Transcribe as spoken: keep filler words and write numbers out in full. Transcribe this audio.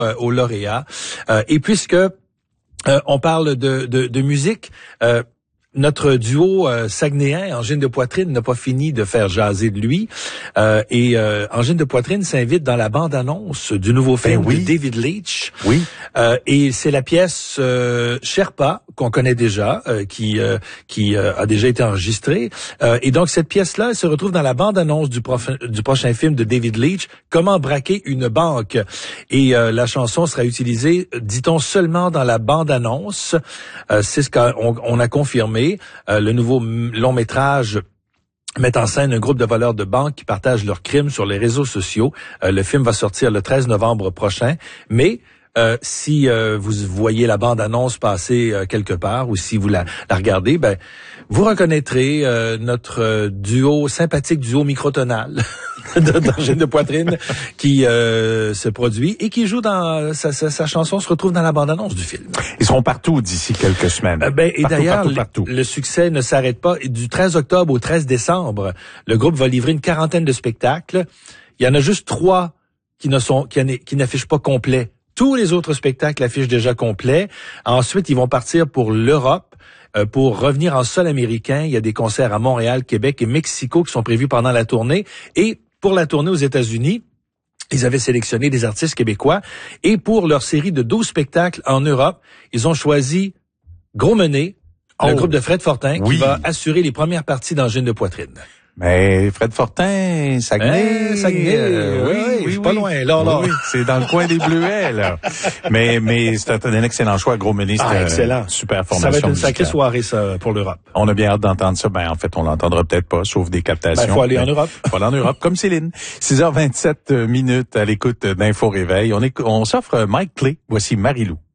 euh, aux lauréats. Euh, et puisque euh, on parle de, de, de musique, euh, notre duo euh, saguenéen, Angine de Poitrine, n'a pas fini de faire jaser de lui. Euh, et euh, Angine de Poitrine s'invite dans la bande-annonce du nouveau film ben oui. de David Leitch. Oui. Euh, et c'est la pièce euh, Sherpa, qu'on connaît déjà, euh, qui euh, qui euh, a déjà été enregistrée. Euh, et donc, cette pièce-là elle se retrouve dans la bande-annonce du, prof... du prochain film de David Leitch, Comment braquer une banque. Et euh, la chanson sera utilisée, dit-on, seulement dans la bande-annonce. Euh, c'est ce qu'on on a confirmé. Euh, le nouveau long métrage met en scène un groupe de voleurs de banque qui partagent leurs crimes sur les réseaux sociaux. Euh, le film va sortir le treize novembre prochain, mais euh, si euh, vous voyez la bande-annonce passer euh, quelque part ou si vous la, la regardez, ben vous reconnaîtrez euh, notre euh, duo, sympathique duo microtonal d'Angine de Poitrine qui euh, se produit et qui joue dans sa, sa, sa chanson se retrouve dans la bande-annonce du film. Ils seront partout d'ici quelques semaines. Euh, ben, et partout, d'ailleurs, partout, partout. Le, le succès ne s'arrête pas. Du treize octobre au treize décembre, le groupe va livrer une quarantaine de spectacles. Il y en a juste trois qui ne sont qui, qui n'affichent pas complet. Tous les autres spectacles affichent déjà complet. Ensuite, ils vont partir pour l'Europe. Euh, pour revenir en sol américain, il y a des concerts à Montréal, Québec et Mexico qui sont prévus pendant la tournée. Et pour la tournée aux États-Unis, ils avaient sélectionné des artistes québécois. Et pour leur série de douze spectacles en Europe, ils ont choisi Gros Menet, oh, le groupe de Fred Fortin, oui. qui va assurer les premières parties d'Angine de Poitrine. Mais Fred Fortin, Saguenay, eh, Saguenay, euh, oui, oui, oui, pas loin, là, là. Oui, oui, c'est dans le coin des Bleuets, là. Mais, mais c'est un excellent choix, Gros Menet, c'est ah, excellent. Super formation. Ça va être une musicale. sacrée soirée, ça, pour l'Europe. On a bien hâte d'entendre ça. Ben, en fait, on l'entendra peut-être pas, sauf des captations. Ben, faut aller ben, en Europe. Faut aller en Europe, comme Céline. six heures vingt-sept minutes à l'écoute d'Info Réveil. On est, on s'offre Mike Clay. Voici Marie-Lou.